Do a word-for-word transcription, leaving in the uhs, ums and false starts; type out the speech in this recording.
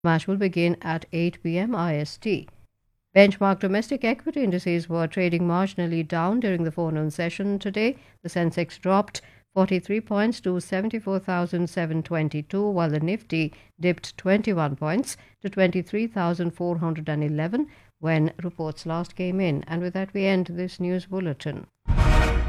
Match will begin at eight p m I S T. Benchmark domestic equity indices were trading marginally down during the forenoon session today. The Sensex dropped forty-three points to seventy-four thousand seven hundred twenty-two, while the Nifty dipped twenty-one points to twenty-three thousand four hundred eleven when reports last came in. And with that, we end this news bulletin.